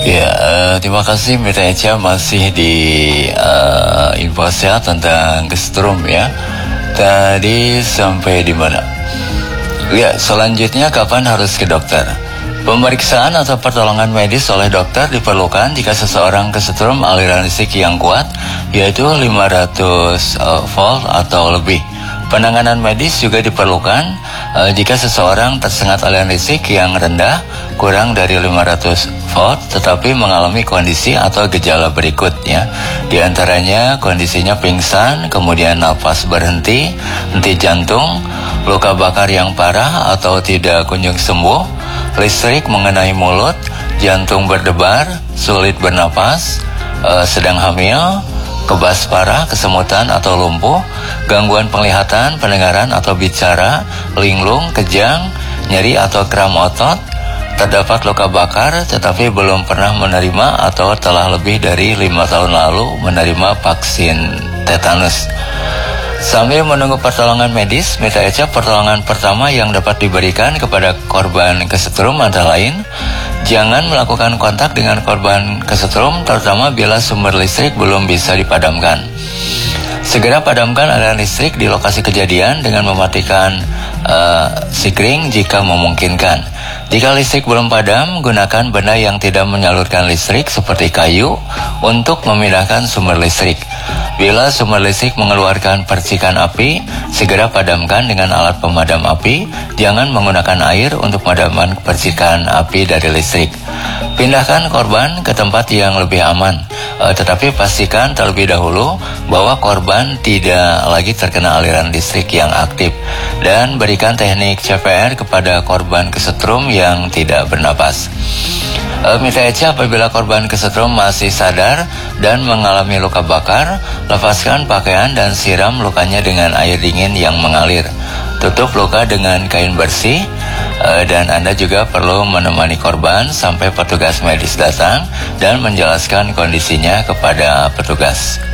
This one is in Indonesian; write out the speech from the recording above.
Ya, terima kasih Mita Echa masih di info sehat tentang kesetrum ya. Tadi sampai di mana? Ya, selanjutnya kapan harus ke dokter? Pemeriksaan atau pertolongan medis oleh dokter diperlukan jika seseorang kesetrum aliran listrik yang kuat, yaitu 500 volt atau lebih. Penanganan medis juga diperlukan jika seseorang tersengat aliran listrik yang rendah, kurang dari 500 volt, tetapi mengalami kondisi atau gejala berikutnya. Di antaranya kondisinya pingsan, kemudian napas berhenti, henti jantung, luka bakar yang parah atau tidak kunjung sembuh, listrik mengenai mulut, jantung berdebar, sulit bernapas, sedang hamil, kebas parah, kesemutan atau lumpuh, gangguan penglihatan, pendengaran atau bicara, linglung, kejang, nyeri atau kram otot, terdapat luka bakar tetapi belum pernah menerima atau telah lebih dari 5 tahun lalu menerima vaksin tetanus. Sambil menunggu pertolongan medis, Mita Echa, pertolongan pertama yang dapat diberikan kepada korban kesetrum antara lain, jangan melakukan kontak dengan korban kesetrum, terutama bila sumber listrik belum bisa dipadamkan. Segera padamkan aliran listrik di lokasi kejadian dengan mematikan sikring jika memungkinkan. Jika listrik belum padam, gunakan benda yang tidak menyalurkan listrik seperti kayu untuk memindahkan sumber listrik. Bila sumber listrik mengeluarkan percikan api, segera padamkan dengan alat pemadam api. Jangan menggunakan air untuk memadamkan percikan api dari listrik. Pindahkan korban ke tempat yang lebih aman, tetapi pastikan terlebih dahulu bahwa korban tidak lagi terkena aliran listrik yang aktif, dan berikan teknik CPR kepada korban kesetrum yang tidak bernapas. Mita Echa, apabila korban kesetrum masih sadar dan mengalami luka bakar, lepaskan pakaian dan siram lukanya dengan air dingin yang mengalir. Tutup luka dengan kain bersih, dan Anda juga perlu menemani korban sampai petugas medis datang dan menjelaskan kondisinya kepada petugas.